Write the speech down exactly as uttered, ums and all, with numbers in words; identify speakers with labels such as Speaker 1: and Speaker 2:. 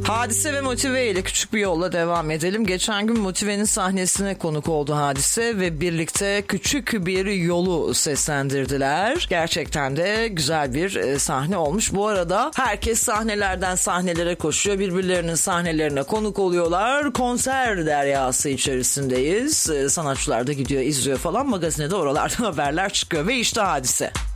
Speaker 1: Hadise ve Motive ile küçük bir yolla devam edelim. Geçen gün Motive'nin sahnesine konuk oldu Hadise ve birlikte küçük bir yolu seslendirdiler. Gerçekten de güzel bir sahne olmuş. Bu arada herkes sahnelerden sahnelere koşuyor. Birbirlerinin sahnelerine konuk oluyorlar. Konser deryası içerisindeyiz. Sanatçılar da gidiyor, izliyor falan. Magazine de oralardan haberler çıkıyor ve işte Hadise.